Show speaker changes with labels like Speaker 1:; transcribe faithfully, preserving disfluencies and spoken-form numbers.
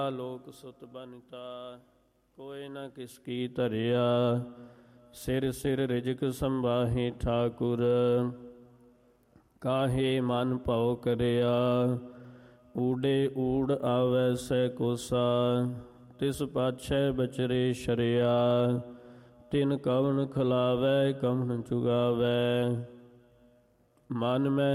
Speaker 1: ਲੋਕ ਸੁਤ ਬਨਤਾ ਕੋਇ ਨ ਕਿਸ ਕੀ ਧਰਿਆ। ਸਿਰ ਸਿਰ ਰਿਜਕ ਸੰਬਾਹੇ ਠਾਕੁਰ ਕਾਹੇ ਮਨ ਭਉ ਕਰਿਆ। ਊਡੇ ਊੜ ਆਵੈ ਸਹਿ ਕੋਸਾ ਤਿਸ ਪਾਛੈ ਬਚਰੇ ਸ਼ਰਿਆ। ਤਿਨ ਕਵਣ ਖਿਲਾਵੈ ਕਵਣ ਚੁਗਾਵੈ ਮਨ ਮੈਂ